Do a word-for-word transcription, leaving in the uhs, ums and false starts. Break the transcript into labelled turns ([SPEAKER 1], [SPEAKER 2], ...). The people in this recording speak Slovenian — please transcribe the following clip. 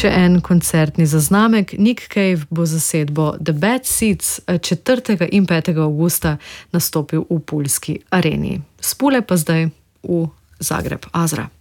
[SPEAKER 1] še en koncertni zaznamek. Nick Cave bo zasedbo The Bad Seeds četrtega in petega avgusta nastopil v puljski areni. S Pule pa zdaj v Zagreb, Azra.